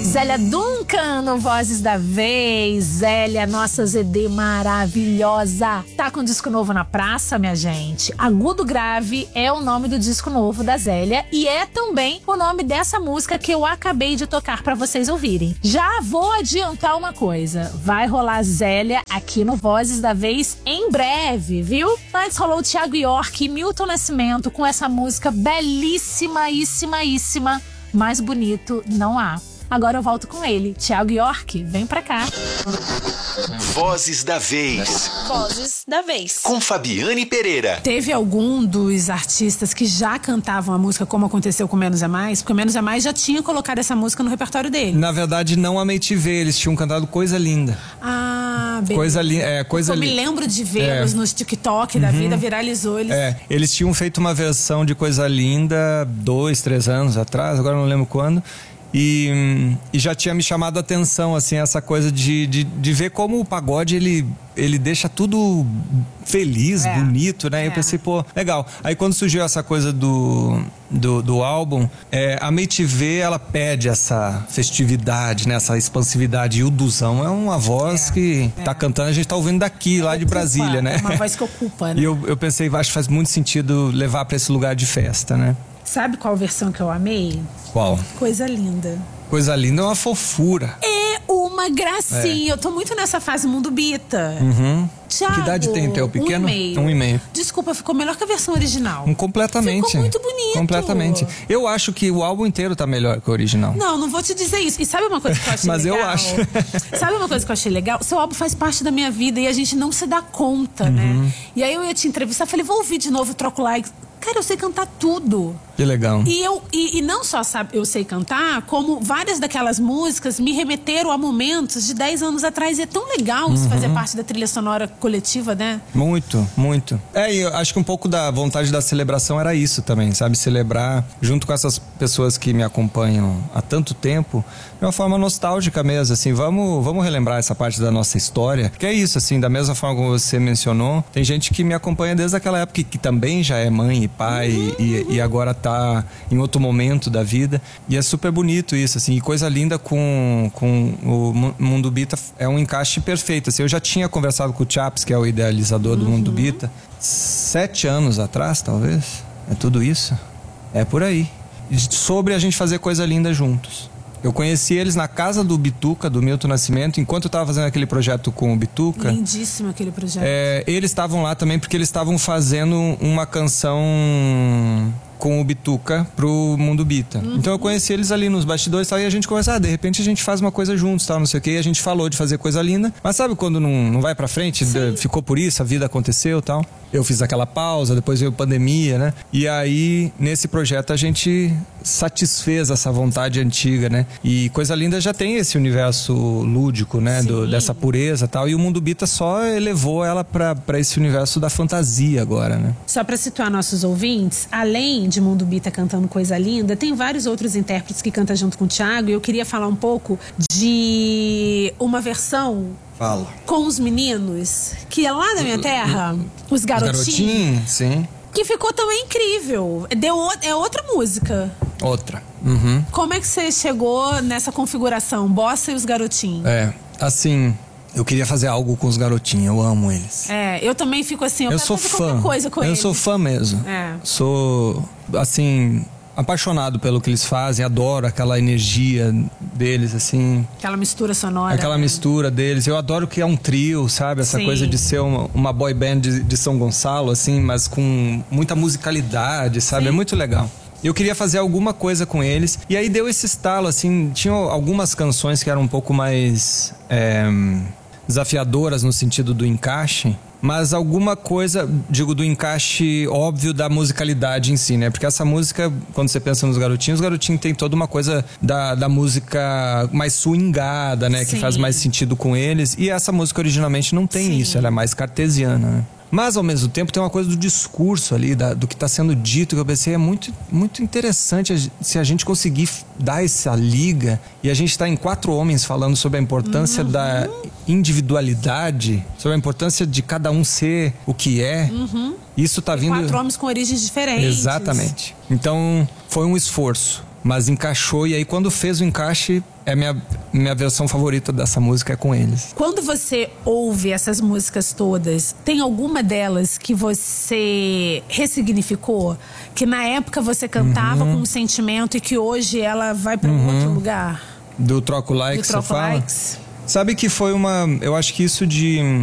Zélia Duncan no Vozes da Vez. Zélia, nossa ZD maravilhosa. Tá com disco novo na praça, minha gente. Agudo Grave é o nome do disco novo da Zélia e é também o nome dessa música que eu acabei de tocar pra vocês ouvirem. Já vou adiantar uma coisa. Vai rolar Zélia aqui no Vozes da Vez em breve, viu? Antes rolou o Thiago York e Milton Nascimento com essa música belíssima, mais bonito não há. Agora eu volto com ele, Thiago York, vem pra cá. Vozes da Vez. Vozes da Vez. Com Fabiane Pereira. Teve algum dos artistas que já cantavam a música como aconteceu com Menos é Mais? Porque o Menos é Mais já tinha colocado essa música no repertório dele. Na verdade, não a MTV, eles tinham cantado Coisa Linda. Ah, beleza. Coisa Eu me linda. lembro de vê-los nos TikTok da vida, viralizou eles. Eles tinham feito uma versão de Coisa Linda 2, 3 anos atrás, agora não lembro quando. E já tinha me chamado a atenção, assim, essa coisa de ver como o pagode, ele deixa tudo feliz, bonito, né? Eu pensei, pô, legal. Aí quando surgiu essa coisa do álbum, a MTV, ela pede essa festividade, né? Essa expansividade. E o Duzão é uma voz que tá cantando, a gente tá ouvindo daqui, lá de Brasília, né? É uma voz que ocupa, né? E eu pensei, acho que faz muito sentido levar pra esse lugar de festa, né? Sabe qual versão que eu amei? Qual? Coisa Linda. Coisa Linda é uma fofura. É uma gracinha. Eu tô muito nessa fase Mundo Bita. Thiago, Que idade tem o teu pequeno? 1,5. Desculpa, ficou melhor que a versão original. Completamente. Ficou muito bonito. Completamente. Eu acho que o álbum inteiro tá melhor que o original. Não vou te dizer isso. E sabe uma coisa que eu achei Mas legal? eu acho. Sabe uma coisa que eu achei legal? Seu álbum faz parte da minha vida e a gente não se dá conta, né? E aí eu ia te entrevistar, falei, vou ouvir de novo, troco like. Cara, eu sei cantar tudo. Que legal. E não só eu sei cantar, como várias daquelas músicas me remeteram a momentos de 10 anos atrás. E é tão legal isso fazer parte da trilha sonora coletiva, né? Muito, muito. E eu acho que um pouco da vontade da celebração era isso também, sabe? Celebrar junto com essas pessoas que me acompanham há tanto tempo, de uma forma nostálgica mesmo, assim. Vamos relembrar essa parte da nossa história. Que é isso, assim, da mesma forma como você mencionou, tem gente que me acompanha desde aquela época que também já é mãe e pai e agora tá em outro momento da vida. E é super bonito isso, assim. E Coisa Linda com o Mundo Bita é um encaixe perfeito, assim. Eu já tinha conversado com o Chaps, que é o idealizador do Mundo Bita, 7 anos atrás, talvez. É tudo isso. É por aí. Sobre a gente fazer Coisa Linda juntos. Eu conheci eles na casa do Bituca, do Milton Nascimento, enquanto eu estava fazendo aquele projeto com o Bituca. Lindíssimo aquele projeto. Eles estavam lá também porque eles estavam fazendo uma canção com o Bituca pro Mundo Bita. Então eu conheci eles ali nos bastidores e tal, e a gente conversava, de repente a gente faz uma coisa juntos, tal, não sei o que, e a gente falou de fazer Coisa Linda, mas sabe quando não vai pra frente, ficou por isso, a vida aconteceu, tal. Eu fiz aquela pausa, depois veio pandemia, né? E aí, nesse projeto, a gente satisfez essa vontade antiga, né? E Coisa Linda já tem esse universo lúdico, né? Dessa pureza e tal. E o Mundo Bita só elevou ela pra esse universo da fantasia agora, né? Só pra situar nossos ouvintes, além de Mundo Bita cantando Coisa Linda, tem vários outros intérpretes que cantam junto com o Thiago. E eu queria falar um pouco de uma versão... Fala. Com os meninos, que é lá da minha terra, os garotinhos. Sim. Que ficou também incrível. É outra música. Outra. Como é que você chegou nessa configuração, Bossa e os garotinhos? Assim, eu queria fazer algo com os garotinhos, eu amo eles. Eu também fico assim, eu quero sou fazer fã. qualquer coisa com eles. Eu sou fã mesmo. Sou, assim... apaixonado pelo que eles fazem, adoro aquela energia deles, assim. Aquela mistura sonora. Aquela mistura deles. Eu adoro que é um trio, sabe? Essa coisa de ser uma boy band de São Gonçalo, assim, mas com muita musicalidade, sabe? É muito legal. Eu queria fazer alguma coisa com eles. E aí deu esse estalo, assim. Tinha algumas canções que eram um pouco mais desafiadoras no sentido do encaixe. Mas alguma coisa, digo, do encaixe óbvio da musicalidade em si, né? Porque essa música, quando você pensa nos garotinhos, os garotinhos tem toda uma coisa da música mais swingada, né? Que faz mais sentido com eles. E essa música originalmente não tem isso, ela é mais cartesiana, né? Mas ao mesmo tempo tem uma coisa do discurso ali, do que está sendo dito, que eu pensei é muito, muito interessante se a gente conseguir dar essa liga. E a gente está em 4 homens falando sobre a importância da individualidade, sobre a importância de cada um ser o que é. Isso tá vindo... 4 homens com origens diferentes. Exatamente. Então foi um esforço. Mas encaixou, e aí quando fez o encaixe, é minha versão favorita dessa música é com eles. Quando você ouve essas músicas todas, tem alguma delas que você ressignificou? Que na época você cantava com um sentimento e que hoje ela vai para outro lugar? Do Troco Likes, você fala? Likes? Sabe que foi eu acho que isso de